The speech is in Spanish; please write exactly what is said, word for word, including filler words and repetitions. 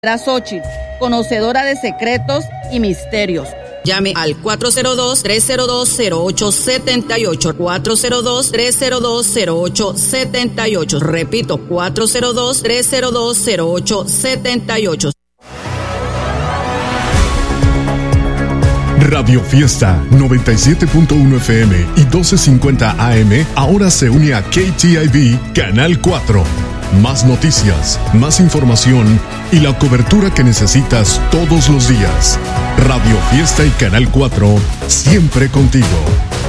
Era Xochitl, conocedora de secretos y misterios. Llame al cuatro cero dos, tres cero dos, cero ocho siete ocho, cuatro cero dos, tres cero dos, cero ocho siete ocho. Repito, cuatro cero dos, tres cero dos, cero ocho siete ocho. Radio Fiesta noventa y siete punto uno F M y doce cincuenta A M ahora se une a K T I V Canal cuatro. Más noticias, más información y la cobertura que necesitas todos los días. Radio Fiesta y Canal cuatro, siempre contigo.